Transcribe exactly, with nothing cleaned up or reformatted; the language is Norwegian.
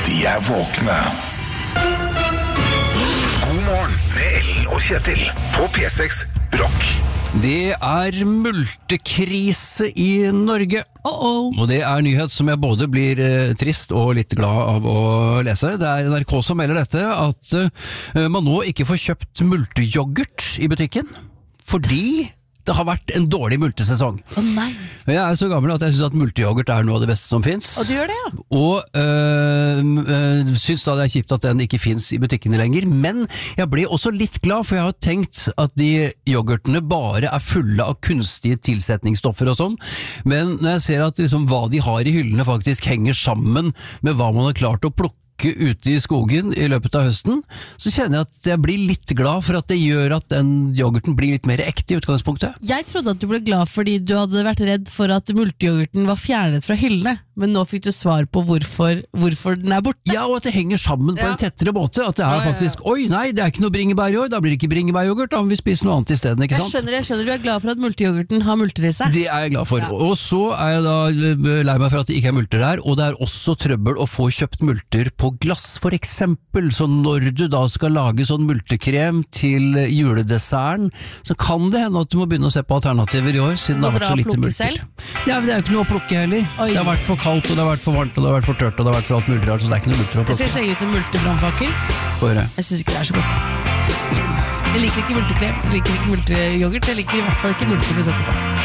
De er våkne. God morgen med Ellen og Kjetil på P seks Rock. Det er multekrise i Norge. Oh -oh. Og det er nyhet som jeg både blir eh, trist og litt glad av å lese. Det er N R K som melder dette, at eh, man nå ikke får kjøpt multejoghurt i butikken, fordi det har vært en dårlig multesesong. Å oh, nei. Jeg er så gammel at jeg synes at multejoghurt er noe av det beste som finnes. Og du gjør det, ja. Og øh, øh, synes da det er kjipt at den ikke finnes i butikkene lenger. Men jeg ble også litt glad, for jeg har tenkt at de yoghurtene bare er fulle av kunstige tilsetningsstoffer og sånn. Men når jeg ser at liksom, hva de har i hyllene faktisk henger sammen med hva man har klart å plukke ute i skogen i løpet av høsten, så kjenner jeg at jeg blir litt glad for at det gjør at den yoghurten blir litt mer ekte i utgangspunktet. Jeg trodde at du ble glad fordi du hadde vært redd for at multeyoghurten var fjernet fra hyllene, men nå fikk du svar på hvorfor, hvorfor den er borte. Ja, og at det henger sammen på Ja. en tettere måte. At det er Ja, ja, ja. faktisk, oi nei, det er ikke noe bringebær i år, da blir det ikke bringebæryoghurt, da må vi spise noe annet i stedet, ikke Jeg sant? skjønner, jeg skjønner du er glad for at multeyoghurten har multer i seg. Det er jeg glad for. Ja. Og så er jeg da eh, lei meg for at det ikke er multer der, og det er også trøbbel å få kjøpt multer på glass, for eksempel. Så når du da skal lage sånn multekrem til juledesserten, så kan det hende at du må begynne å se på alternativer i år, siden det Må har vært dra så og lite plukke multer. selv? Ja, men det er jo ikke noe å plukke heller. Oi. Det har vært for kaldt, og det har vært for varmt, og det har vært for tørt, og det har vært for alt mulig rart, så det er ikke noe multer å Jeg skal plukke. slenge ut en multebrannfakkel. Få høre. Jeg synes ikke det er så godt. Jeg liker ikke multekrem, jeg liker ikke multeyoghurt, jeg liker i hvert fall ikke multe med sukker på.